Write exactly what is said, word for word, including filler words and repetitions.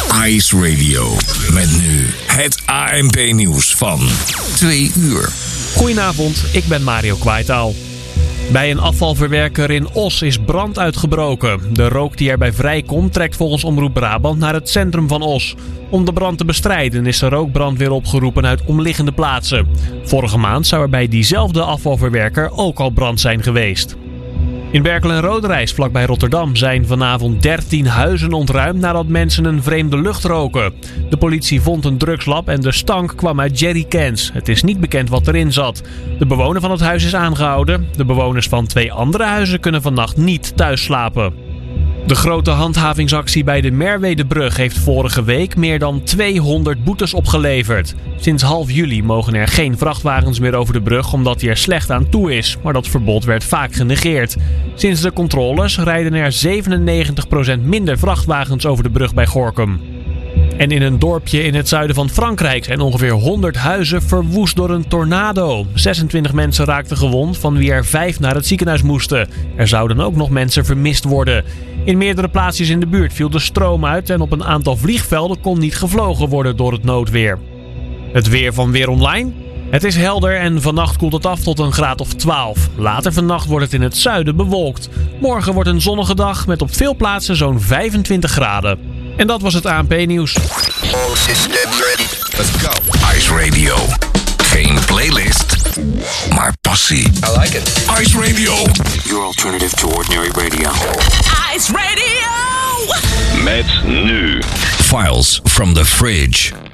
Ice Radio. Met nu het A N P-nieuws van twee uur. Goedenavond, ik ben Mario Kwaitaal. Bij een afvalverwerker in Os is brand uitgebroken. De rook die erbij vrijkomt trekt volgens Omroep Brabant naar het centrum van Os. Om de brand te bestrijden is de rookbrandweer opgeroepen uit omliggende plaatsen. Vorige maand zou er bij diezelfde afvalverwerker ook al brand zijn geweest. In Berkel en Roderijs, vlakbij Rotterdam, zijn vanavond dertien huizen ontruimd nadat mensen een vreemde lucht roken. De politie vond een drugslab en de stank kwam uit jerrycans. Het is niet bekend wat erin zat. De bewoner van het huis is aangehouden. De bewoners van twee andere huizen kunnen vannacht niet thuis slapen. De grote handhavingsactie bij de Merwedebrug heeft vorige week meer dan tweehonderd boetes opgeleverd. Sinds half juli mogen er geen vrachtwagens meer over de brug omdat die er slecht aan toe is, maar dat verbod werd vaak genegeerd. Sinds de controles rijden er zevenennegentig procent minder vrachtwagens over de brug bij Gorinchem. En in een dorpje in het zuiden van Frankrijk zijn ongeveer honderd huizen verwoest door een tornado. zesentwintig mensen raakten gewond, van wie er vijf naar het ziekenhuis moesten. Er zouden ook nog mensen vermist worden. In meerdere plaatsjes in de buurt viel de stroom uit en op een aantal vliegvelden kon niet gevlogen worden door het noodweer. Het weer van Weer Online. Het is helder en vannacht koelt het af tot een graad of twaalf. Later vannacht wordt het in het zuiden bewolkt. Morgen wordt een zonnige dag met op veel plaatsen zo'n vijfentwintig graden. En dat was het A N P-nieuws. Let's go. Ice Radio. Geen playlist, maar passie. I like it. Ice Radio. Your alternative to ordinary radio. Ice Radio! Met nu Files from the Fridge.